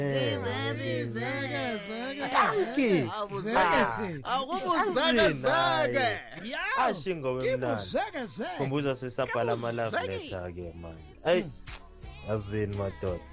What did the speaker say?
Zeke. Awubuzake. Ashingo wemnandi. Zeke. Kumbuza sisabhala ama love letter ke manje. Hey, yazini madoda.